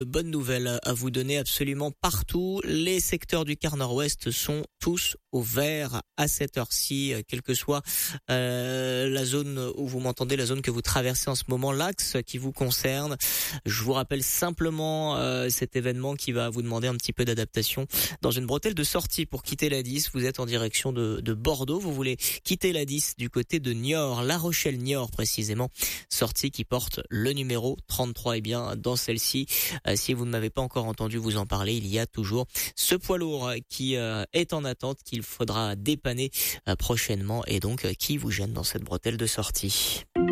Bonne nouvelle à vous donner absolument partout. Les secteurs du quart nord-ouest sont tous au vert à cette heure-ci, quelle que soit la zone où vous m'entendez, la zone que vous traversez en ce moment, l'axe qui vous concerne. Je vous rappelle simplement cet événement qui va vous demander un petit peu d'adaptation dans une bretelle de sortie pour quitter la 10. Vous êtes en direction de Bordeaux, vous voulez quitter la 10 du côté de Niort, La Rochelle-Niort précisément, sortie qui porte le numéro 33. Et bien dans celle-ci, si vous ne m'avez pas encore entendu vous en parler, il y a toujours ce poids lourd qui est en attente, qu'il faudra dépanner prochainement et donc qui vous gêne dans cette bretelle de sortie.